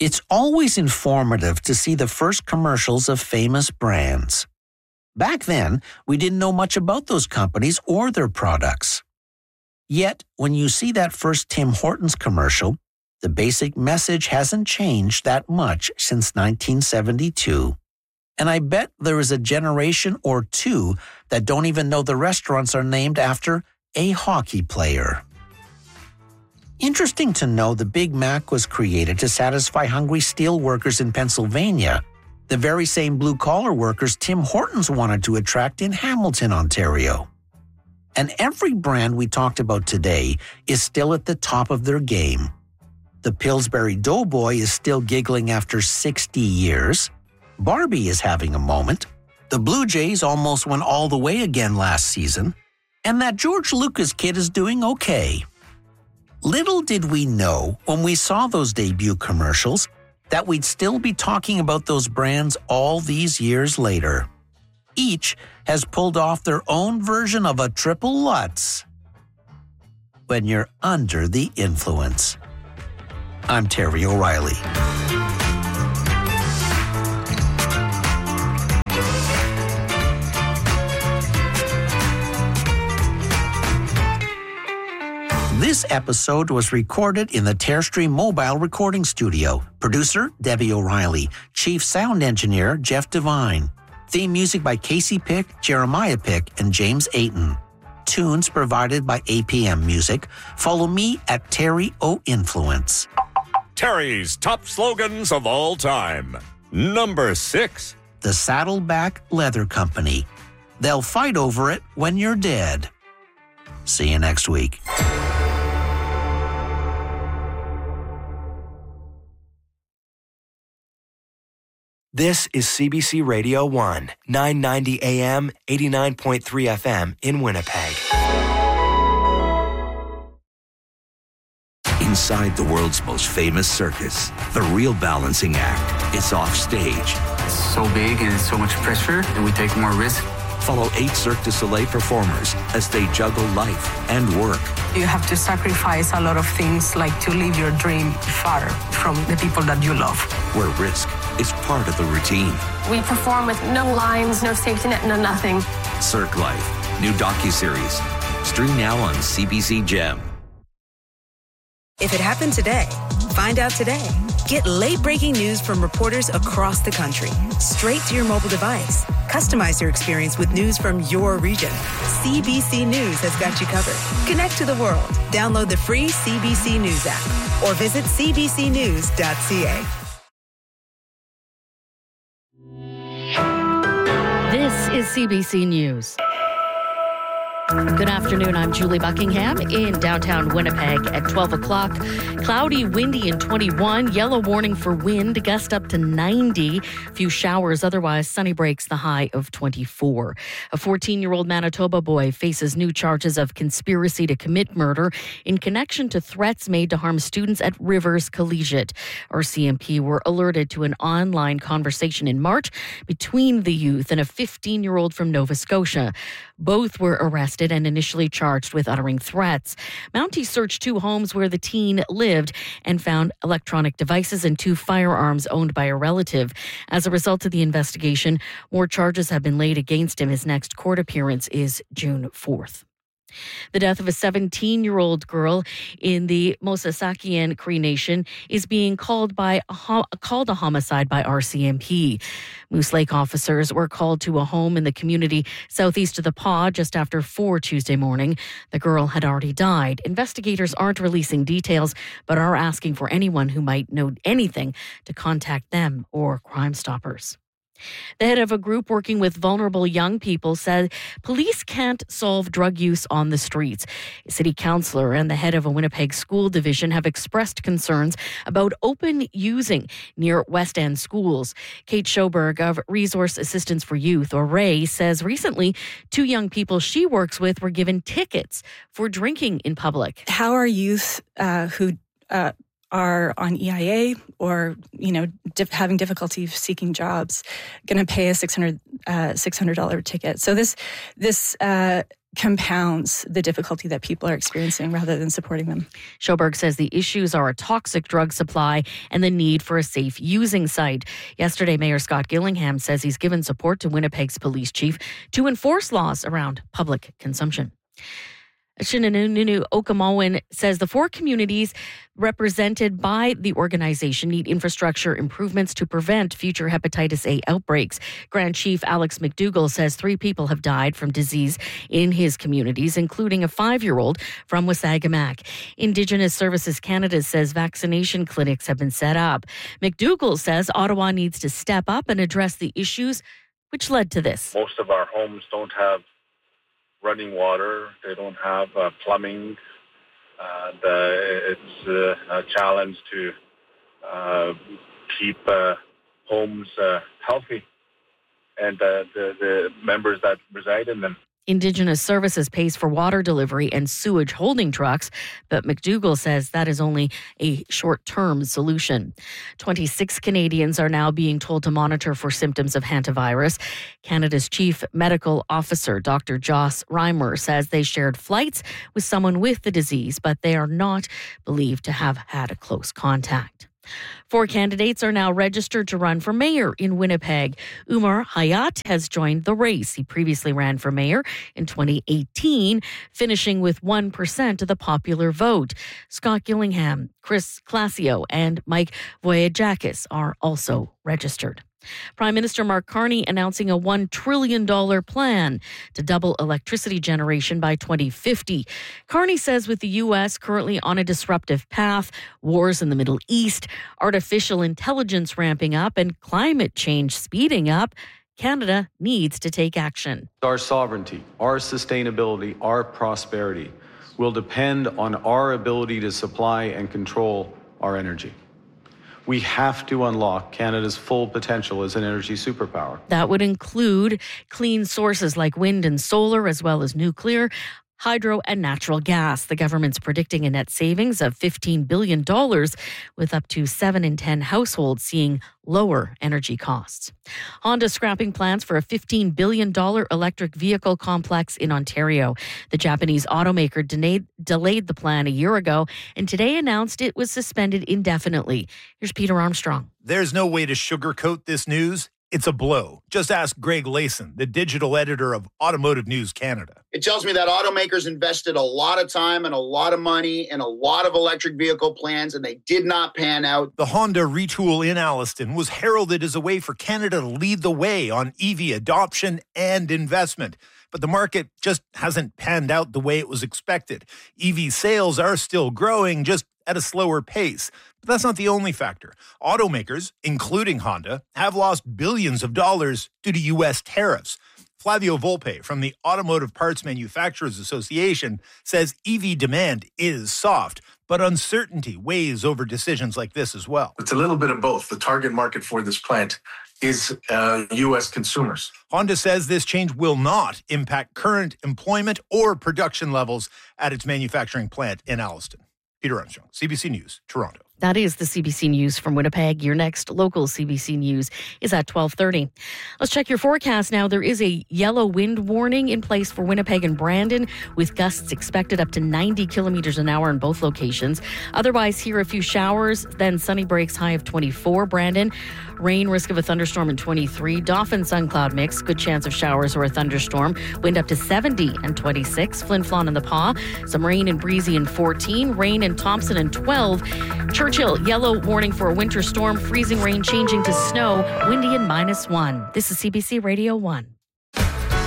It's always informative to see the first commercials of famous brands. Back then, we didn't know much about those companies or their products. Yet, when you see that first Tim Hortons commercial, the basic message hasn't changed that much since 1972. And I bet there is a generation or two that don't even know the restaurants are named after a hockey player. Interesting to know the Big Mac was created to satisfy hungry steel workers in Pennsylvania, the very same blue-collar workers Tim Hortons wanted to attract in Hamilton, Ontario. And every brand we talked about today is still at the top of their game. The Pillsbury Doughboy is still giggling after 60 years. Barbie is having a moment. The Blue Jays almost went all the way again last season. And that George Lucas kid is doing okay. Little did we know when we saw those debut commercials that we'd still be talking about those brands all these years later. Each has pulled off their own version of a triple Lutz. When you're under the influence. I'm Terry O'Reilly. This episode was recorded in the Terrestream Mobile Recording Studio. Producer, Debbie O'Reilly. Chief Sound Engineer, Jeff Devine. Theme music by Casey Pick, Jeremiah Pick, and James Ayton. Tunes provided by APM Music. Follow me at Terry O Influence. Terry's top slogans of all time. Number 6. The Saddleback Leather Company. They'll fight over it when you're dead. See you next week. This is CBC Radio 1, 990 AM, 89.3 FM in Winnipeg. Inside the world's most famous circus, the real balancing act is off stage. It's so big and it's so much pressure that we take more risk. Follow 8 Cirque du Soleil performers as they juggle life and work. You have to sacrifice a lot of things, like to live your dream far from the people that you love. Where risk is part of the routine. We perform with no lines, no safety net, no nothing. Cirque Life, new docuseries. Stream now on CBC Gem. If it happened today, find out today. Get late-breaking news from reporters across the country, straight to your mobile device. Customize your experience with news from your region. CBC News has got you covered. Connect to the world. Download the free CBC News app or visit cbcnews.ca. This is CBC News. Good afternoon. I'm Julie Buckingham in downtown Winnipeg at 12 o'clock. Cloudy, windy, and 21. Yellow warning for wind, gust up to 90. Few showers, otherwise sunny breaks, the high of 24. A 14-year-old Manitoba boy faces new charges of conspiracy to commit murder in connection to threats made to harm students at Rivers Collegiate. RCMP were alerted to an online conversation in March between the youth and a 15-year-old from Nova Scotia. Both were arrested and initially charged with uttering threats. Mountie searched 2 homes where the teen lived and found electronic devices and 2 firearms owned by a relative. As a result of the investigation, more charges have been laid against him. His next court appearance is June 4th. The death of a 17-year-old girl in the Mosasakian Cree Nation is being called a homicide by RCMP. Moose Lake officers were called to a home in the community southeast of the Pas just after 4 Tuesday morning. The girl had already died. Investigators aren't releasing details, but are asking for anyone who might know anything to contact them or Crime Stoppers. The head of a group working with vulnerable young people said police can't solve drug use on the streets. A city councillor and the head of a Winnipeg school division have expressed concerns about open using near West End schools. Kate Schoberg of Resource Assistance for Youth, or RAY, says recently 2 young people she works with were given tickets for drinking in public. How are youth who are on EIA or, having difficulty seeking jobs, going to pay a $600 ticket? So this compounds the difficulty that people are experiencing rather than supporting them. Sjoberg says the issues are a toxic drug supply and the need for a safe using site. Yesterday, Mayor Scott Gillingham says he's given support to Winnipeg's police chief to enforce laws around public consumption. Shinanunu Okamowan says the 4 communities represented by the organization need infrastructure improvements to prevent future hepatitis A outbreaks. Grand Chief Alex McDougall says 3 people have died from disease in his communities, including a 5-year-old from Wasagamak. Indigenous Services Canada says vaccination clinics have been set up. McDougall says Ottawa needs to step up and address the issues which led to this. Most of our homes don't have running water. They don't have plumbing. It's a challenge to keep homes healthy and the members that reside in them. Indigenous Services pays for water delivery and sewage holding trucks, but McDougall says that is only a short-term solution. 26 Canadians are now being told to monitor for symptoms of hantavirus. Canada's Chief Medical Officer, Dr. Joss Reimer, says they shared flights with someone with the disease, but they are not believed to have had a close contact. 4 candidates are now registered to run for mayor in Winnipeg. Umar Hayat has joined the race. He previously ran for mayor in 2018, finishing with 1% of the popular vote. Scott Gillingham, Chris Classio, and Mike Voyajakis are also registered. Prime Minister Mark Carney announcing a $1 trillion plan to double electricity generation by 2050. Carney says with the U.S. currently on a disruptive path, wars in the Middle East, artificial intelligence ramping up, and climate change speeding up, Canada needs to take action. Our sovereignty, our sustainability, our prosperity will depend on our ability to supply and control our energy. We have to unlock Canada's full potential as an energy superpower. That would include clean sources like wind and solar, as well as nuclear, hydro, and natural gas. The government's predicting a net savings of $15 billion, with up to 7 in 10 households seeing lower energy costs. Honda scrapping plans for a $15 billion electric vehicle complex in Ontario. The Japanese automaker delayed the plan a year ago and today announced it was suspended indefinitely. Here's Peter Armstrong. There's no way to sugarcoat this news. It's a blow. Just ask Greg Layson, the digital editor of Automotive News Canada. It tells me that automakers invested a lot of time and a lot of money in a lot of electric vehicle plans, and they did not pan out. The Honda retool in Alliston was heralded as a way for Canada to lead the way on EV adoption and investment. But the market just hasn't panned out the way it was expected. EV sales are still growing, just at a slower pace. But that's not the only factor. Automakers, including Honda, have lost billions of dollars due to U.S. tariffs. Flavio Volpe from the Automotive Parts Manufacturers Association says EV demand is soft, but uncertainty weighs over decisions like this as well. It's a little bit of both. The target market for this plant is U.S. consumers. Honda says this change will not impact current employment or production levels at its manufacturing plant in Alliston. Peter Armstrong, CBC News, Toronto. That is the CBC News from Winnipeg. Your next local CBC News is at 12:30. Let's check your forecast now. There is a yellow wind warning in place for Winnipeg and Brandon, with gusts expected up to 90 kilometers an hour in both locations. Otherwise, here a few showers, then sunny breaks, high of 24. Brandon, rain, risk of a thunderstorm in 23. Dauphin, sun cloud mix, good chance of showers or a thunderstorm. Wind up to 70 and 26. Flin Flon and the Paw, some rain and breezy in 14. Rain in Thompson and 12. Churchill, yellow warning for a winter storm, freezing rain changing to snow, windy and -1. This is CBC Radio 1.